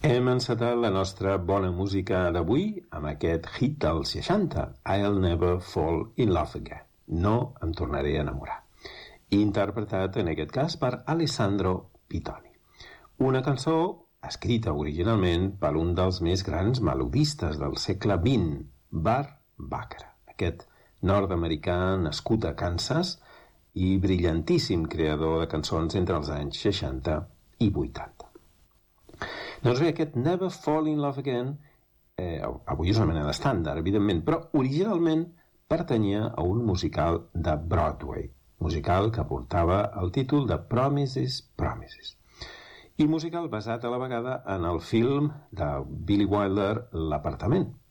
Hem encetat la nostra bona música d'avui amb aquest hit dels 60, I'll Never Fall in Love Again. No em tornaré a enamorar. Interpretat en aquest cas per Alessandro Pittoni. Una cançó escrita originalment per un dels més grans melodistes del segle XX, Burt Bacharach, aquest nord-americà nascut a Kansas i brillantíssim creador de cançons entre els anys 60 i 80. Doncs bé, aquest Never Fall in Love Again avui és una mena d'estàndard, evidentment, però originalment pertanyia a un musical de Broadway, musical que portava el títol de Promises, Promises, i musical basat a la vegada en el film de Billy Wilder, L'apartament,